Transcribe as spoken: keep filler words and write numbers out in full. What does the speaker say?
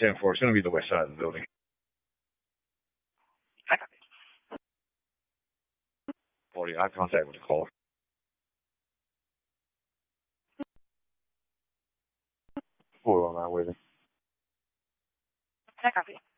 ten four. It's going to be the west side of the building. I copy. forty, eye contact with the caller. four one nine waiting. I copy.